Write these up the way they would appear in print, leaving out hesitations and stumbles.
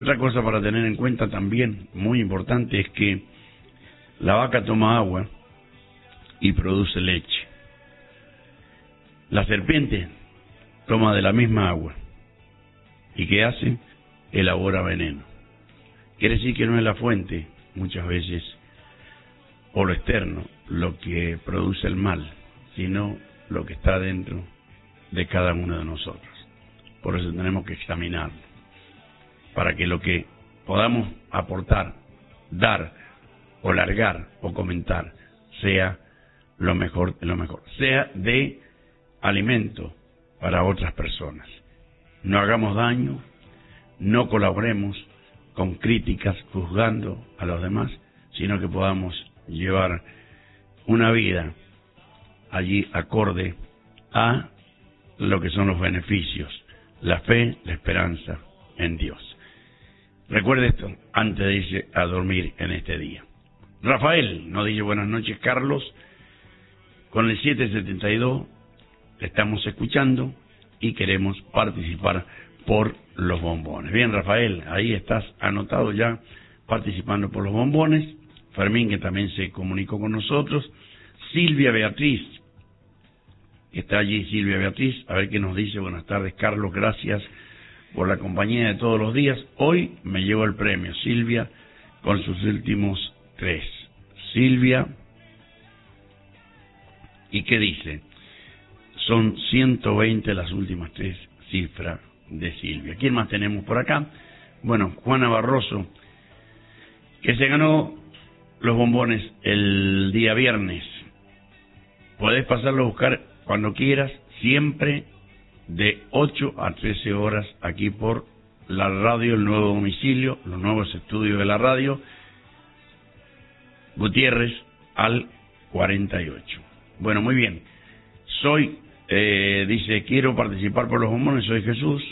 Otra cosa para tener en cuenta también, muy importante, es que la vaca toma agua y produce leche. La serpiente toma de la misma agua. ¿Y qué hace? Elabora veneno. Quiere decir que no es la fuente, muchas veces, o lo externo, lo que produce el mal, sino lo que está dentro de cada uno de nosotros. Por eso tenemos que examinarlo, para que lo que podamos aportar, dar, o largar, o comentar, sea lo mejor de lo mejor, sea de alimento para otras personas. No hagamos daño, no colaboremos con críticas juzgando a los demás, sino que podamos llevar una vida allí acorde a lo que son los beneficios, la fe, la esperanza en Dios. Recuerde esto antes de irse a dormir en este día. Rafael nos dice: buenas noches, Carlos, con el 772 te estamos escuchando y queremos participar por los bombones. Bien, Rafael, ahí estás anotado ya, participando por los bombones. Fermín, que también se comunicó con nosotros. Silvia Beatriz, está allí Silvia Beatriz, a ver qué nos dice. Buenas tardes, Carlos, gracias por la compañía de todos los días. Hoy me llevo el premio, Silvia, con sus últimos 3. Silvia, ¿y qué dice? Son 120 las últimas 3 cifras de Silvia. ¿Quién más tenemos por acá? Bueno, Juana Barroso, que se ganó los bombones el día viernes. Podés pasarlo a buscar cuando quieras, siempre de 8 a 13 horas aquí por la radio, el nuevo domicilio, los nuevos estudios de la radio, Gutiérrez al 48. Bueno, muy bien. Soy, dice, quiero participar por los bombones, soy Jesús.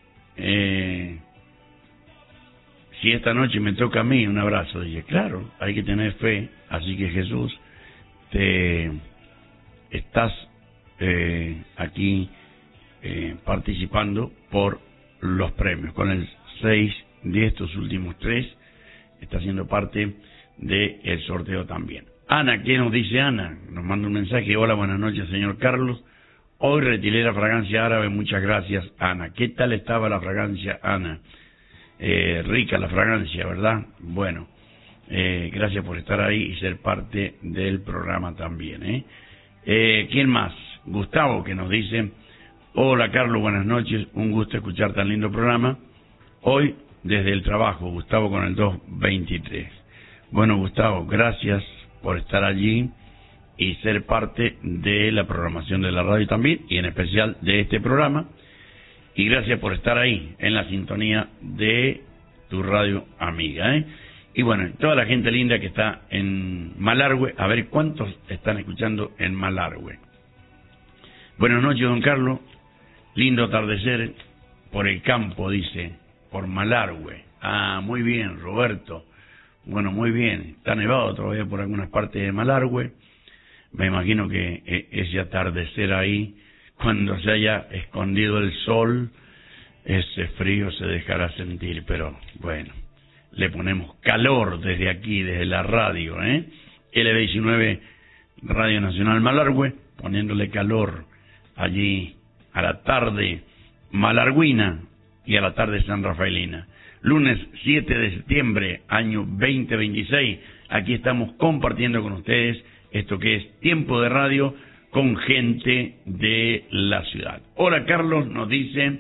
Si esta noche me toca a mí, un abrazo. Dice, claro, hay que tener fe. Así que Jesús, te estás aquí participando por los premios. Con el 6 de estos últimos 3, está siendo parte del sorteo también. Ana, ¿qué nos dice Ana? Nos manda un mensaje: hola, buenas noches, señor Carlos. Hoy retiré la fragancia árabe, muchas gracias, Ana. ¿Qué tal estaba la fragancia, Ana? Rica la fragancia, ¿verdad? Bueno, gracias por estar ahí y ser parte del programa también, ¿quién más? Gustavo, que nos dice: hola, Carlos, buenas noches, un gusto escuchar tan lindo programa. Hoy desde el trabajo, Gustavo con el 223. Bueno, Gustavo, gracias por estar allí y ser parte de la programación de la radio también, y en especial de este programa. Y gracias por estar ahí, en la sintonía de tu radio amiga, Y bueno, toda la gente linda que está en Malargüe, a ver cuántos están escuchando en Malargüe. Buenas noches, don Carlos. Lindo atardecer por el campo, dice, por Malargüe. Ah, muy bien, Roberto. Bueno, muy bien. Está nevado todavía por algunas partes de Malargüe. Me imagino que ese atardecer ahí, cuando se haya escondido el sol, ese frío se dejará sentir, pero bueno, le ponemos calor desde aquí, desde la radio, LB19 Radio Nacional Malargüe, poniéndole calor allí a la tarde malarguina y a la tarde sanrafaelina. Lunes 7 de septiembre, año 2026, aquí estamos compartiendo con ustedes esto que es Tiempo de Radio con gente de la ciudad. Hola, Carlos, nos dice,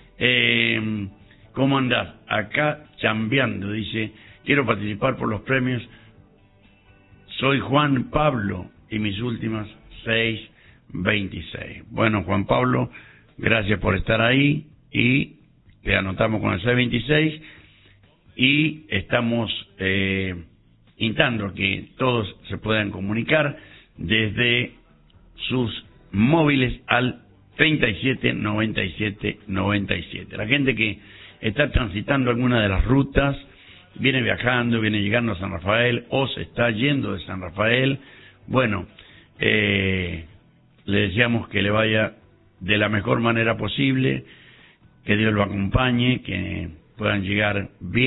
¿cómo andás? Acá chambeando, dice, quiero participar por los premios. Soy Juan Pablo y mis últimas 626. Bueno, Juan Pablo, gracias por estar ahí y te anotamos con el 626 y estamos intentando que todos se puedan comunicar desde sus móviles al 379797. La gente que está transitando alguna de las rutas, viene viajando, viene llegando a San Rafael o se está yendo de San Rafael, bueno, le deseamos que le vaya de la mejor manera posible, que Dios lo acompañe, que puedan llegar bien